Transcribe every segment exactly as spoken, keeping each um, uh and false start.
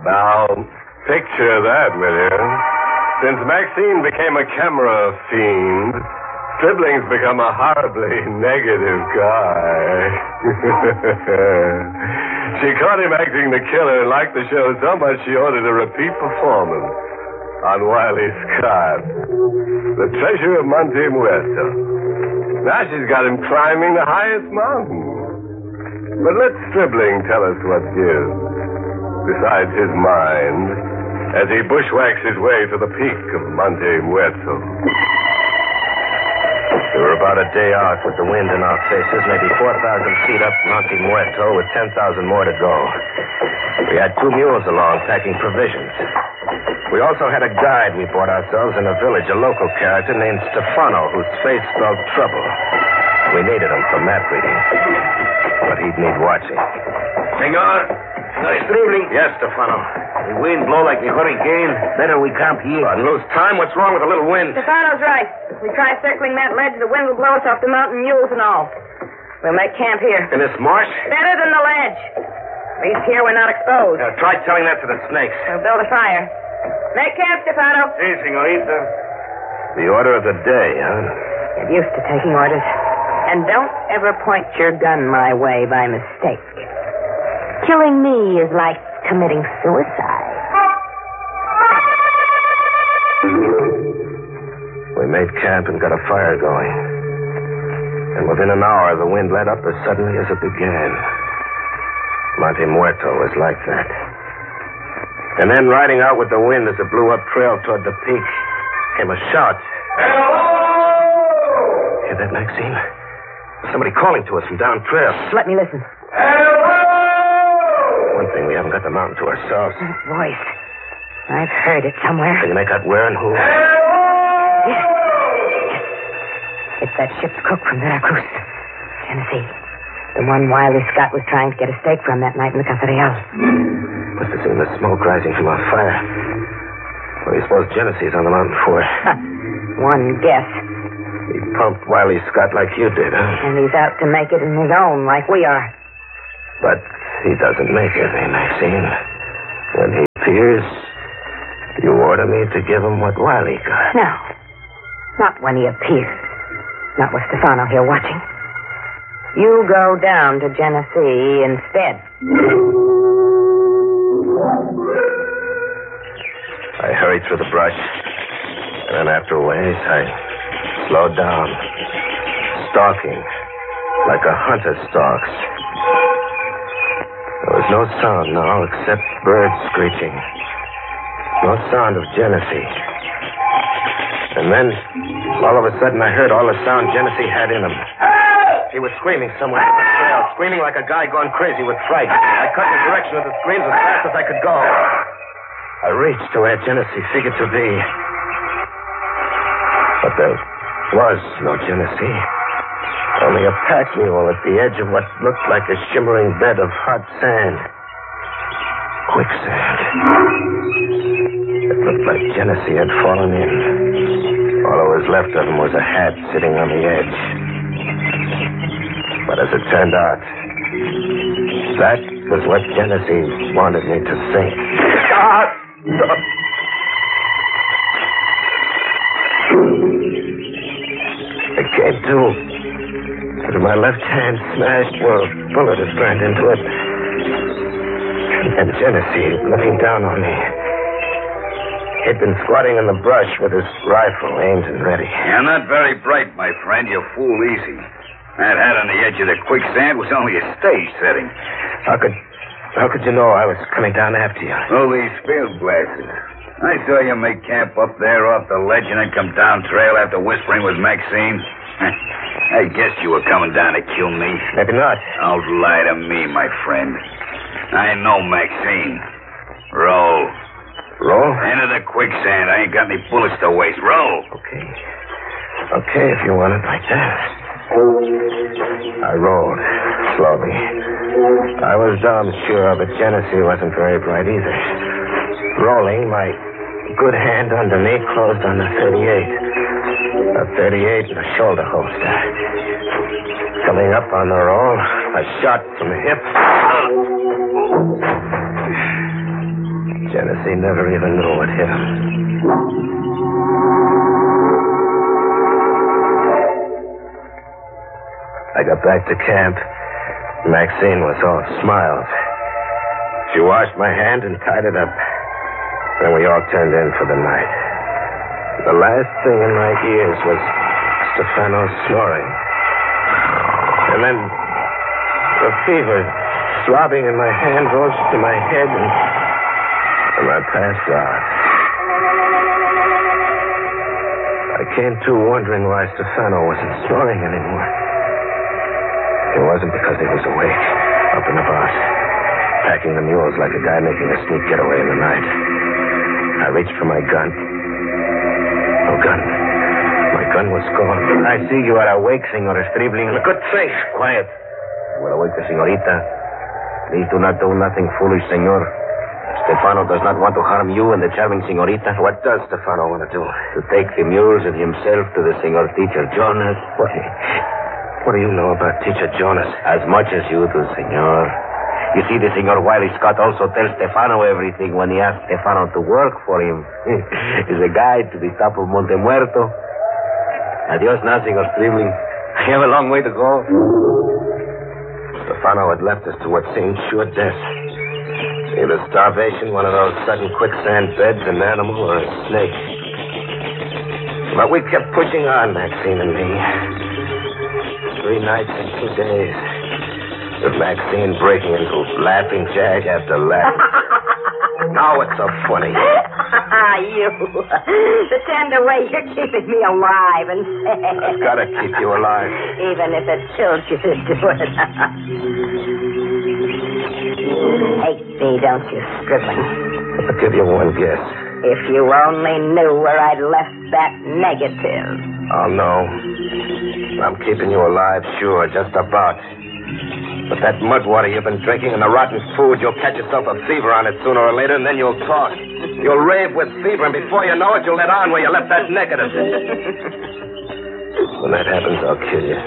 Now, picture that, will you? Since Maxine became a camera fiend, Stribling's become a horribly negative guy. She caught him acting the killer and liked the show so much she ordered a repeat performance on Wiley Scott, the treasure of Monte Muerto. Now she's got him climbing the highest mountain. But let Stribling tell us what gives, besides his mind, as he bushwhacks his way to the peak of Monte Muerto. We were about a day out with the wind in our faces, maybe four thousand feet up Monte Muerto with ten thousand more to go. We had two mules along packing provisions. We also had a guide we bought ourselves in a village, a local character named Stefano, whose face spelled trouble. We needed him for map reading, but he'd need watching. Senor, no Stribling. Yes, Stefano. The wind blow like a hurricane. Better we camp here. And lose time? What's wrong with a little wind? Stefano's right. If we try circling that ledge, the wind will blow us off the mountain, mules and all. We'll make camp here. In this marsh? Better than the ledge. At least here we're not exposed. Uh, try telling that to the snakes. We'll build a fire. Make camp, Stefano. Si, senorita. The order of the day, huh? Get used to taking orders. And don't ever point your gun my way by mistake. Killing me is like committing suicide. We made camp and got a fire going. And within an hour, the wind let up as suddenly as it began. Monte Muerto was like that. And then, riding out with the wind as it blew up trail toward the peak, came a shout. Hello! Hear that, Maxine? Somebody calling to us from down trail. Let me listen. Hello! One thing, we haven't got the mountain to ourselves. That voice. I've heard it somewhere. Can you make out where and who? Hello! Yes. It's that ship's cook from Veracruz, Tennessee. The one Wiley Scott was trying to get a steak from that night in the Cathedral. Must have seen the smoke rising from our fire. What do you suppose Genesee's on the mountain for? One guess. He pumped Wiley Scott like you did, huh? And he's out to make it in his own, like we are. But he doesn't make it, eh, Maxine? When he appears, you order me to give him what Wiley got. No. Not when he appears. Not with Stefano here watching. You go down to Genesee instead. I hurried through the brush, and then after a ways, I slowed down, stalking like a hunter stalks. There was no sound now except birds screeching. No sound of Genesee. And then, all of a sudden, I heard all the sound Genesee had in him. He was screaming somewhere on the trail, screaming like a guy gone crazy with fright. I cut in the direction of the screams as fast as I could go. I reached to where Genesee figured to be. But there was no Genesee. Only a pack mule at the edge of what looked like a shimmering bed of hot sand. Quicksand. It looked like Genesee had fallen in. All that was left of him was a hat sitting on the edge. But as it turned out, that was what Genesee wanted me to think. Ah! It came to, but my left hand smashed where a bullet had burned into it. And Genesee looking down on me. He'd been squatting in the brush with his rifle aimed and ready. You're not very bright, my friend. You fool easy. That hat on the edge of the quicksand was only a stage setting. How could... How could you know I was coming down after you? Oh, these field glasses. I saw you make camp up there off the ledge and then come down trail after whispering with Maxine. I guessed you were coming down to kill me. Maybe not. Don't lie to me, my friend. I know Maxine. Roll. Roll? Into the quicksand. I ain't got any bullets to waste. Roll. Okay. Okay, if you want it like that. I rolled, slowly. I was damn sure, but Genesee wasn't very bright either. Rolling, my good hand under me closed on the thirty-eight. A thirty-eight in a shoulder holster. Coming up on the roll, a shot from the hip. Maxine never even knew what hit him. I got back to camp. Maxine was all smiles. She washed my hand and tied it up. Then we all turned in for the night. The last thing in my ears was Stefano snoring. And then the fever throbbing in my hand rose to my head, and, and I passed out. I came to wondering why Stefano wasn't snoring anymore. It wasn't because he was awake, up and about, packing the mules like a guy making a sneak getaway in the night. I reached for my gun. No gun. My gun was gone. I see you are awake, Senor Stribling. Good thing. Quiet. You are awake, señorita. Please do not do nothing foolish, senor. Stefano does not want to harm you and the charming señorita. What does Stefano want to do? To take the mules and himself to the Senor Teacher Jonas. What? What do you know about Teacher Jonas? As much as you do, senor. You see, the Senor Wiley Scott also tells Stefano everything when he asks Stefano to work for him. He's a guide to the top of Monte Muerto. Adios now, Senor Stribling. I have a long way to go. Stefano had left us to what seemed sure death. Either starvation, one of those sudden quicksand beds, an animal, or a snake. But we kept pushing on, Maxine and me. Three nights and two days. With Maxine breaking into laughing jag after laugh. Now what's so funny? You. The tender way you're keeping me alive and safe. I've got to keep you alive. Even if it kills you to do it. You hate me, don't you, Stribling? I'll give you one guess. If you only knew where I'd left that negative. I'll know. I'm keeping you alive, sure, just about. But that mud water you've been drinking and the rotten food, you'll catch yourself a fever on it sooner or later, and then you'll talk. You'll rave with fever, and before you know it, you'll let on where you left that negative. When that happens, I'll kill you.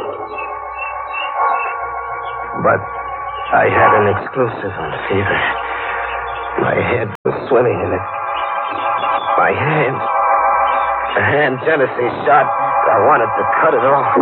But I had an exclusive on fever. My head was swimming in it. My hand. The hand Genesee shot, I wanted to cut it off.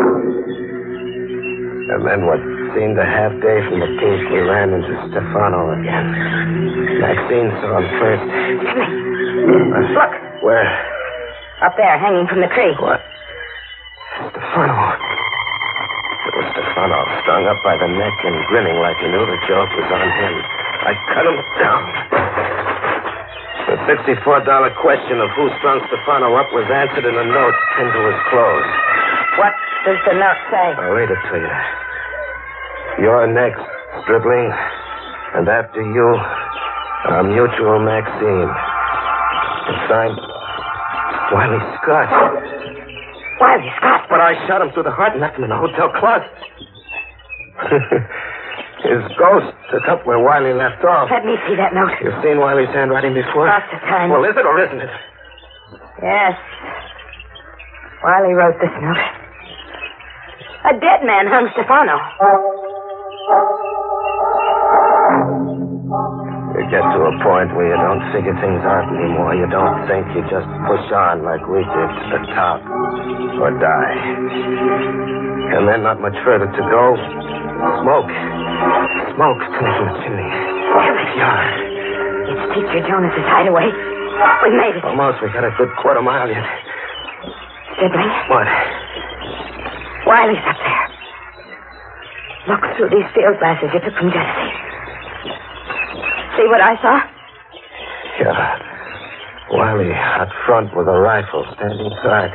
And then what seemed a half day from the peace, we ran into Stefano again. Maxine saw him first. Uh, Look. Where? Up there, hanging from the tree. What? Stefano. It was Stefano, strung up by the neck and grinning like he knew the joke was on him. I cut him down. The sixty-four dollar question of who strung Stefano up was answered in a note pinned to his clothes. What does the note say? I'll read it to you. You're next, Stribling. And after you, our mutual Maxine. It's signed Wiley Scott. Wiley Scott? But I shot him through the heart and left him in the hotel closet. His ghost took up where Wiley left off. Let me see that note. You've seen Wiley's handwriting before? Lots of times. Well, is it or isn't it? Yes. Wiley wrote this note. A dead man hung Stefano. You get to a point where you don't figure things out anymore. You don't think. You just push on like we did to the top. Or die. And then not much further to go. Smoke. Smoke coming from the chimney. Here we are. It's Teacher Jonas's hideaway. We made it. Almost. We got a good quarter mile yet. Stribling. What? Wiley's up there. Look through these field glasses you took from Genesee. See what I saw? Yeah. Wiley out front with a rifle standing side.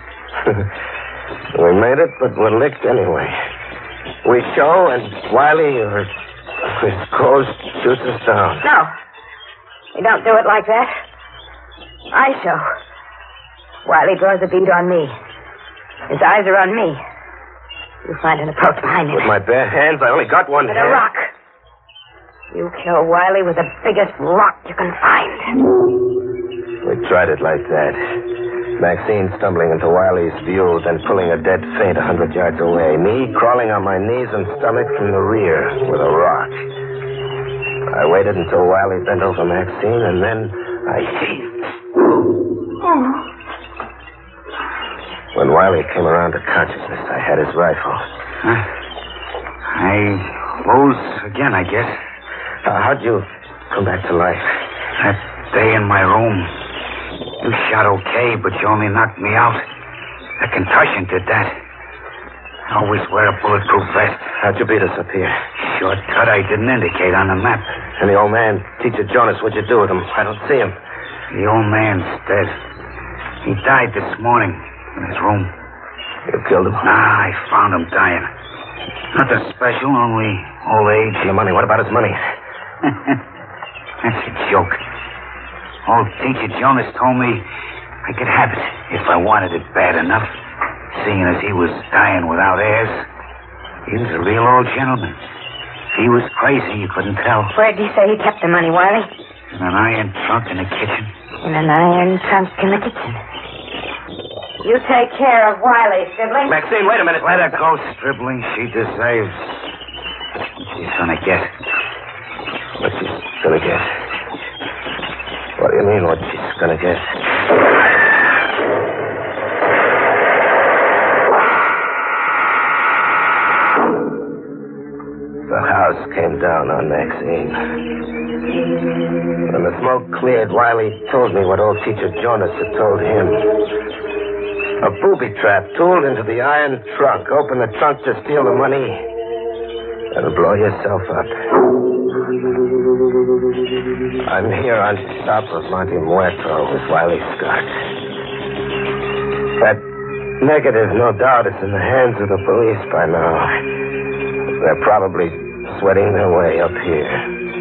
We made it, but we're licked anyway. We show, and Wiley or his ghost shoots us down. No. We don't do it like that. I show. Wiley draws a bead on me. His eyes are on me. You find an approach behind him. With my bare hands? I only got one With hand. a rock. You kill Wiley with the biggest rock you can find. We tried it like that. Maxine stumbling into Wiley's view, then pulling a dead faint a hundred yards away. Me crawling on my knees and stomach from the rear with a rock. I waited until Wiley bent over Maxine, and then I seized. When Wiley came around to consciousness, I had his rifle. Huh? I rose again, I guess. Uh, how'd you come back to life? That day in my room. You shot okay, but you only knocked me out. A concussion did that. I always wear a bulletproof vest. How'd you beat us up here? Shortcut I didn't indicate on the map. And the old man, Teacher Jonas, what'd you do with him? I don't see him. The old man's dead. He died this morning in his room. You killed him? Nah, I found him dying. Nothing special, only old age. And the money, what about his money? That's a joke. Old Teacher Jonas told me I could have it if I wanted it bad enough. Seeing as he was dying without heirs. He was a real old gentleman. If he was crazy, you couldn't tell. Where'd you say he kept the money, Wiley? In an iron trunk in the kitchen. In an iron trunk in the kitchen. You take care of Wiley, Stribling. Maxine, wait a minute. Let her go, Stribling. She deserves what she's gonna get. What she's gonna get? What do you mean, what she's gonna get? The house came down on Maxine. When the smoke cleared, Wiley told me what old Teacher Jonas had told him. A booby trap tooled into the iron trunk. Open the trunk to steal the money and blow yourself up. I'm here on top of Monte Muerto with Wiley Scott. That negative, no doubt, is in the hands of the police by now. They're probably sweating their way up here.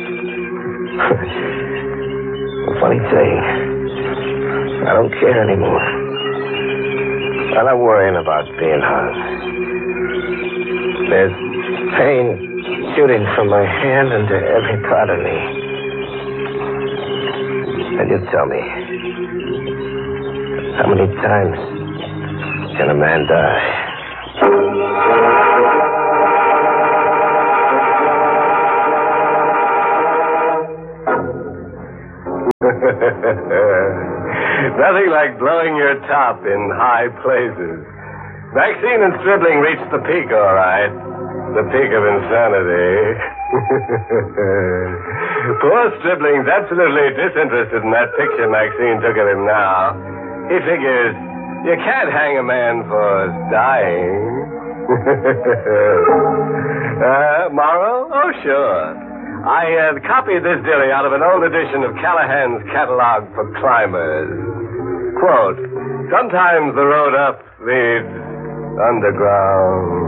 The funny thing, I don't care anymore. I'm not worrying about being hung. There's pain shooting from my hand into every part of me. And you tell me, how many times can a man die? Nothing like blowing your top in high places. Maxine and Stribling reached the peak, all right. The peak of insanity. Poor Stribling's absolutely disinterested in that picture Maxine took of him now. He figures you can't hang a man for dying. uh, moral? Oh, sure. I uh, copied this dilly out of an old edition of Callahan's Catalog for Climbers. Quote, sometimes the road up leads underground.